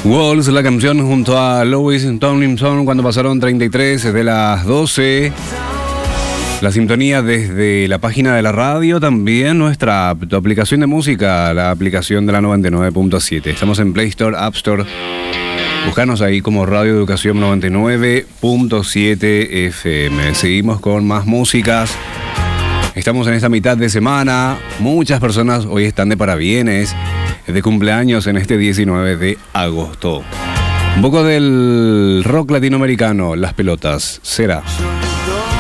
Walls, la canción junto a Louis Tomlinson cuando pasaron 33 de las 12. La sintonía desde la página de la radio, también nuestra tu aplicación de música, la aplicación de la 99.7. Estamos en Play Store, App Store. Búscanos ahí como Radio Educación 99.7 FM. Seguimos con más músicas. Estamos en esta mitad de semana. Muchas personas hoy están de parabienes, de cumpleaños en este 19 de agosto. Un poco del rock latinoamericano, Las Pelotas, será.